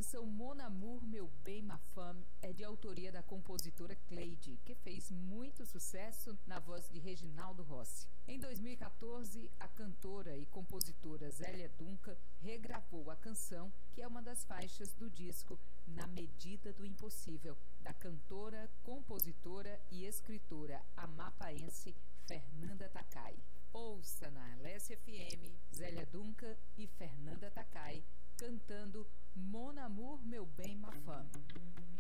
canção Mon Amour, Meu Bem, Ma Femme é de autoria da compositora Cleide, que fez muito sucesso na voz de Reginaldo Rossi. Em 2014, a cantora e compositora Zélia Duncan regravou a canção, que é uma das faixas do disco Na Medida do Impossível, da cantora, compositora e escritora amapaense Fernanda Takai. Ouça na LSFM Zélia Duncan e Fernanda Takai cantando Mon Amour, Meu Bem, Ma Femme.